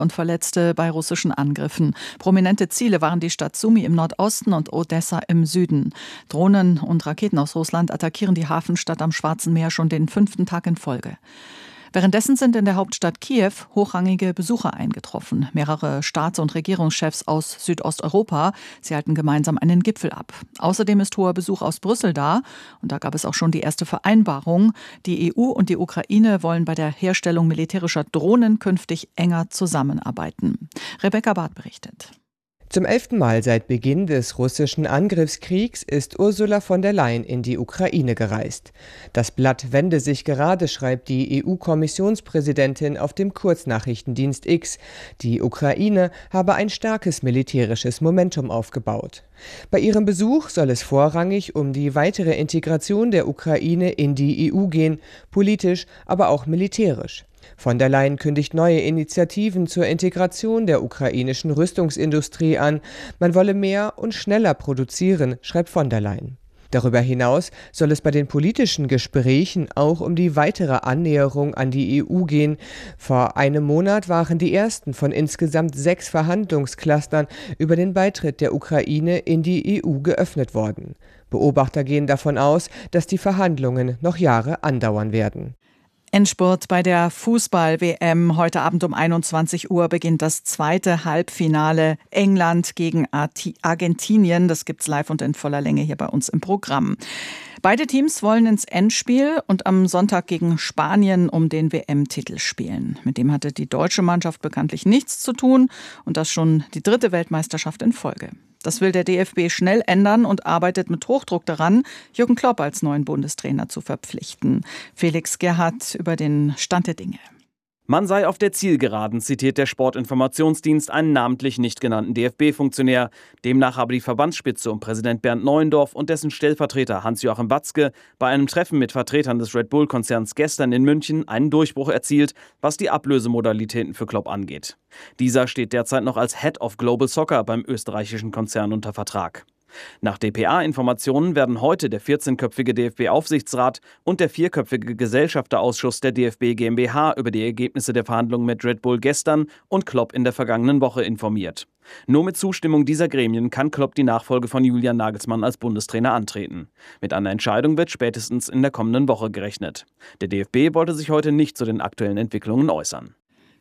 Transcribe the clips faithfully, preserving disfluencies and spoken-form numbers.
und Verletzte bei russischen Angriffen. Prominente Ziele waren die Stadt Sumy im Nordosten und Odessa im Süden. Drohnen und Raketen aus Russland attackieren die Hafenstadt am Schwarzen Meer schon den fünften Tag in Folge. Währenddessen sind in der Hauptstadt Kiew hochrangige Besucher eingetroffen. Mehrere Staats- und Regierungschefs aus Südosteuropa. Sie halten gemeinsam einen Gipfel ab. Außerdem ist hoher Besuch aus Brüssel da. Und da gab es auch schon die erste Vereinbarung. Die E U und die Ukraine wollen bei der Herstellung militärischer Drohnen künftig enger zusammenarbeiten. Rebecca Barth berichtet. Zum elften Mal seit Beginn des russischen Angriffskriegs ist Ursula von der Leyen in die Ukraine gereist. Das Blatt wende sich gerade, schreibt die E U-Kommissionspräsidentin auf dem Kurznachrichtendienst X. Die Ukraine habe ein starkes militärisches Momentum aufgebaut. Bei ihrem Besuch soll es vorrangig um die weitere Integration der Ukraine in die E U gehen, politisch, aber auch militärisch. Von der Leyen kündigt neue Initiativen zur Integration der ukrainischen Rüstungsindustrie an. Man wolle mehr und schneller produzieren, schreibt von der Leyen. Darüber hinaus soll es bei den politischen Gesprächen auch um die weitere Annäherung an die E U gehen. Vor einem Monat waren die ersten von insgesamt sechs Verhandlungsclustern über den Beitritt der Ukraine in die E U geöffnet worden. Beobachter gehen davon aus, dass die Verhandlungen noch Jahre andauern werden. Endspurt bei der Fußball-W M. Heute Abend um einundzwanzig Uhr beginnt das zweite Halbfinale England gegen Argentinien. Das gibt's live und in voller Länge hier bei uns im Programm. Beide Teams wollen ins Endspiel und am Sonntag gegen Spanien um den W M-Titel spielen. Mit dem hatte die deutsche Mannschaft bekanntlich nichts zu tun und das schon die dritte Weltmeisterschaft in Folge. Das will der D F B schnell ändern und arbeitet mit Hochdruck daran, Jürgen Klopp als neuen Bundestrainer zu verpflichten. Felix Gerhardt über den Stand der Dinge. Man sei auf der Zielgeraden, zitiert der Sportinformationsdienst einen namentlich nicht genannten D F B-Funktionär. Demnach habe die Verbandsspitze um Präsident Bernd Neuendorf und dessen Stellvertreter Hans-Joachim Watzke bei einem Treffen mit Vertretern des Red Bull-Konzerns gestern in München einen Durchbruch erzielt, was die Ablösemodalitäten für Klopp angeht. Dieser steht derzeit noch als Head of Global Soccer beim österreichischen Konzern unter Vertrag. Nach D P A-Informationen werden heute der vierzehnköpfige D F B-Aufsichtsrat und der vierköpfige Gesellschafterausschuss der D F B GmbH über die Ergebnisse der Verhandlungen mit Red Bull gestern und Klopp in der vergangenen Woche informiert. Nur mit Zustimmung dieser Gremien kann Klopp die Nachfolge von Julian Nagelsmann als Bundestrainer antreten. Mit einer Entscheidung wird spätestens in der kommenden Woche gerechnet. Der D F B wollte sich heute nicht zu den aktuellen Entwicklungen äußern.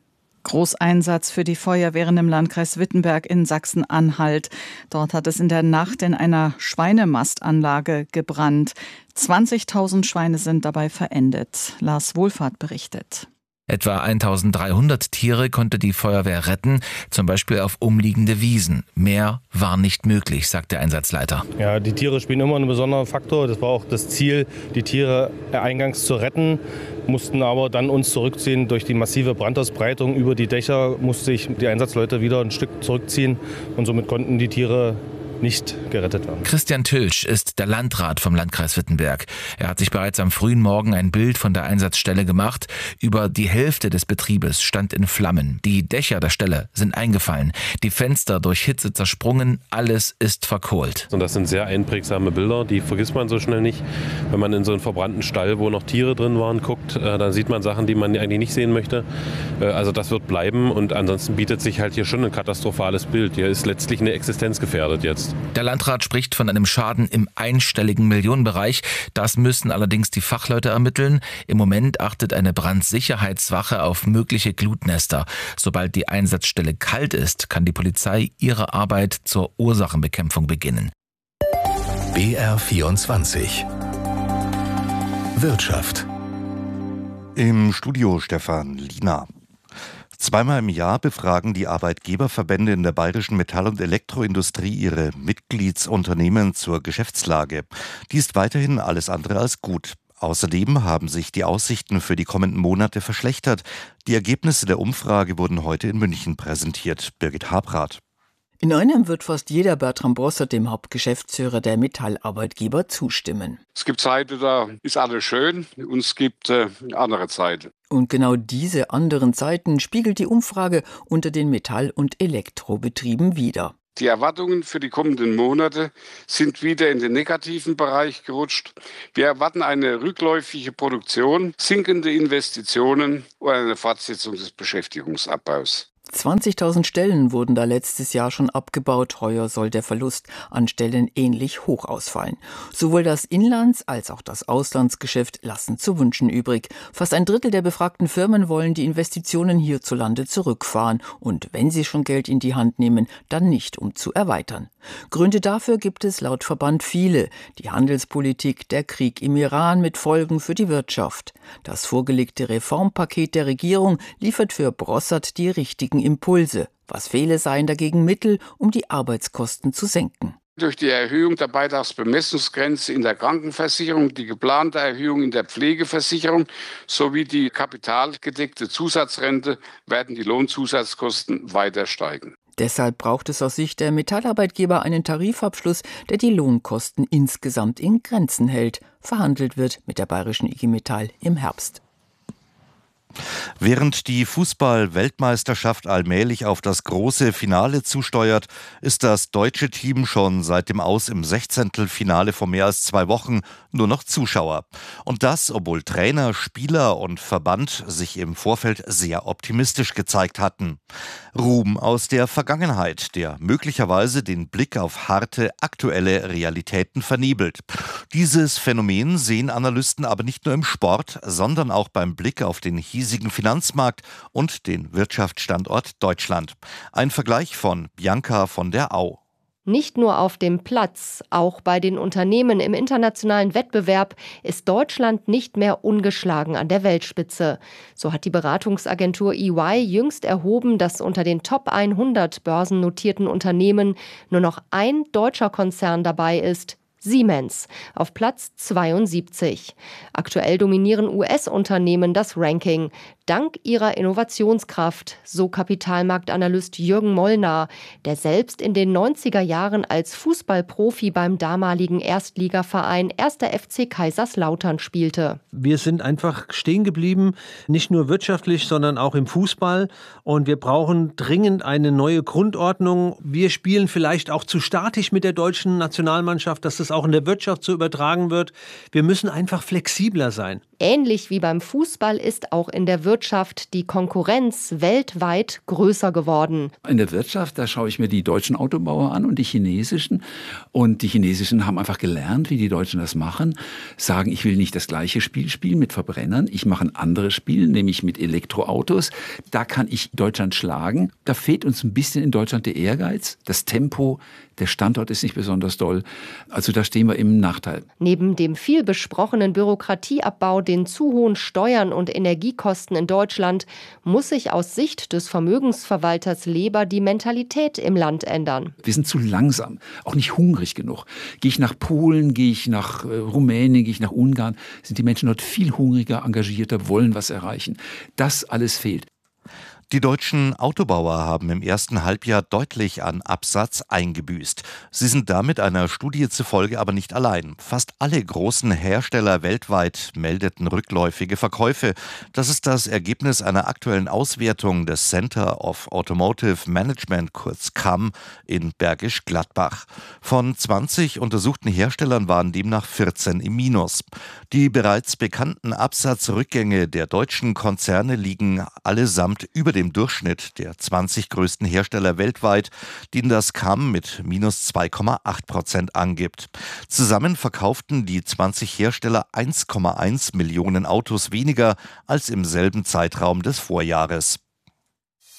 Großeinsatz für die Feuerwehren im Landkreis Wittenberg in Sachsen-Anhalt. Dort hat es in der Nacht in einer Schweinemastanlage gebrannt. zwanzigtausend Schweine sind dabei verendet. Lars Wohlfahrt berichtet. Etwa eintausenddreihundert Tiere konnte die Feuerwehr retten, zum Beispiel auf umliegende Wiesen. Mehr war nicht möglich, sagt der Einsatzleiter. Ja, die Tiere spielen immer einen besonderen Faktor. Das war auch das Ziel, die Tiere eingangs zu retten. Mussten aber dann uns zurückziehen durch die massive Brandausbreitung über die Dächer. Musste sich die Einsatzleute wieder ein Stück zurückziehen und somit konnten die Tiere nicht gerettet werden. Christian Tülsch ist der Landrat vom Landkreis Wittenberg. Er hat sich bereits am frühen Morgen ein Bild von der Einsatzstelle gemacht. Über die Hälfte des Betriebes stand in Flammen. Die Dächer der Stelle sind eingefallen. Die Fenster durch Hitze zersprungen. Alles ist verkohlt. Und das sind sehr einprägsame Bilder, die vergisst man so schnell nicht. Wenn man in so einen verbrannten Stall, wo noch Tiere drin waren, guckt, dann sieht man Sachen, die man eigentlich nicht sehen möchte. Also das wird bleiben und ansonsten bietet sich halt hier schon ein katastrophales Bild. Hier ist letztlich eine Existenz gefährdet jetzt. Der Landrat spricht von einem Schaden im einstelligen Millionenbereich. Das müssen allerdings die Fachleute ermitteln. Im Moment achtet eine Brandsicherheitswache auf mögliche Glutnester. Sobald die Einsatzstelle kalt ist, kann die Polizei ihre Arbeit zur Ursachenbekämpfung beginnen. B R vierundzwanzig Wirtschaft. Im Studio Stefan Liener. Zweimal im Jahr befragen die Arbeitgeberverbände in der bayerischen Metall- und Elektroindustrie ihre Mitgliedsunternehmen zur Geschäftslage. Die ist weiterhin alles andere als gut. Außerdem haben sich die Aussichten für die kommenden Monate verschlechtert. Die Ergebnisse der Umfrage wurden heute in München präsentiert. Birgit Habrath. In einem wird fast jeder Bertram Bossert, dem Hauptgeschäftsführer der Metallarbeitgeber, zustimmen. Es gibt Zeiten, da ist alles schön und es gibt äh, andere Zeiten. Und genau diese anderen Zeiten spiegelt die Umfrage unter den Metall- und Elektrobetrieben wider. Die Erwartungen für die kommenden Monate sind wieder in den negativen Bereich gerutscht. Wir erwarten eine rückläufige Produktion, sinkende Investitionen und eine Fortsetzung des Beschäftigungsabbaus. zwanzigtausend Stellen wurden da letztes Jahr schon abgebaut. Heuer soll der Verlust an Stellen ähnlich hoch ausfallen. Sowohl das Inlands- als auch das Auslandsgeschäft lassen zu wünschen übrig. Fast ein Drittel der befragten Firmen wollen die Investitionen hierzulande zurückfahren. Und wenn sie schon Geld in die Hand nehmen, dann nicht, um zu erweitern. Gründe dafür gibt es laut Verband viele. Die Handelspolitik, der Krieg im Iran mit Folgen für die Wirtschaft. Das vorgelegte Reformpaket der Regierung liefert für Brossard die richtigen Impulse. Was fehle, seien dagegen Mittel, um die Arbeitskosten zu senken. Durch die Erhöhung der Beitragsbemessungsgrenze in der Krankenversicherung, die geplante Erhöhung in der Pflegeversicherung sowie die kapitalgedeckte Zusatzrente werden die Lohnzusatzkosten weiter steigen. Deshalb braucht es aus Sicht der Metallarbeitgeber einen Tarifabschluss, der die Lohnkosten insgesamt in Grenzen hält. Verhandelt wird mit der Bayerischen I G Metall im Herbst. Während die Fußball-Weltmeisterschaft allmählich auf das große Finale zusteuert, ist das deutsche Team schon seit dem Aus im Sechzehntelfinale vor mehr als zwei Wochen nur noch Zuschauer. Und das, obwohl Trainer, Spieler und Verband sich im Vorfeld sehr optimistisch gezeigt hatten. Ruhm aus der Vergangenheit, der möglicherweise den Blick auf harte, aktuelle Realitäten vernebelt. Dieses Phänomen sehen Analysten aber nicht nur im Sport, sondern auch beim Blick auf den hiesigen Finanzmarkt und den Wirtschaftsstandort Deutschland. Ein Vergleich von Bianca von der Au. Nicht nur auf dem Platz, auch bei den Unternehmen im internationalen Wettbewerb ist Deutschland nicht mehr ungeschlagen an der Weltspitze. So hat die Beratungsagentur E Y jüngst erhoben, dass unter den Top hundert börsennotierten Unternehmen nur noch ein deutscher Konzern dabei ist: Siemens auf Platz zweiundsiebzig. Aktuell dominieren U S-Unternehmen das Ranking. Dank ihrer Innovationskraft, so Kapitalmarktanalyst Jürgen Molnar, der selbst in den neunziger Jahren als Fußballprofi beim damaligen Erstligaverein erster F C Kaiserslautern spielte. Wir sind einfach stehen geblieben, nicht nur wirtschaftlich, sondern auch im Fußball. Und wir brauchen dringend eine neue Grundordnung. Wir spielen vielleicht auch zu statisch mit der deutschen Nationalmannschaft, dass das auch in der Wirtschaft so übertragen wird. Wir müssen einfach flexibler sein. Ähnlich wie beim Fußball ist auch in der Wirtschaft die Konkurrenz weltweit größer geworden. In der Wirtschaft, da schaue ich mir die deutschen Autobauer an und die chinesischen. Und die chinesischen haben einfach gelernt, wie die Deutschen das machen. Sagen, ich will nicht das gleiche Spiel spielen mit Verbrennern. Ich mache ein anderes Spiel, nämlich mit Elektroautos. Da kann ich Deutschland schlagen. Da fehlt uns ein bisschen in Deutschland der Ehrgeiz, das Tempo. Der Standort ist nicht besonders doll. Also da stehen wir im Nachteil. Neben dem viel besprochenen Bürokratieabbau, den zu hohen Steuern und Energiekosten in Deutschland, muss sich aus Sicht des Vermögensverwalters Leber die Mentalität im Land ändern. Wir sind zu langsam, auch nicht hungrig genug. Gehe ich nach Polen, gehe ich nach Rumänien, gehe ich nach Ungarn, sind die Menschen dort viel hungriger, engagierter, wollen was erreichen. Das alles fehlt. Die deutschen Autobauer haben im ersten Halbjahr deutlich an Absatz eingebüßt. Sie sind damit einer Studie zufolge aber nicht allein. Fast alle großen Hersteller weltweit meldeten rückläufige Verkäufe. Das ist das Ergebnis einer aktuellen Auswertung des Center of Automotive Management, kurz C A M, in Bergisch Gladbach. Von zwanzig untersuchten Herstellern waren demnach vierzehn im Minus. Die bereits bekannten Absatzrückgänge der deutschen Konzerne liegen allesamt über dem Durchschnitt der zwanzig größten Hersteller weltweit, den das C A M mit minus zwei Komma acht Prozent angibt. Zusammen verkauften die zwanzig Hersteller eins Komma eins Millionen Autos weniger als im selben Zeitraum des Vorjahres.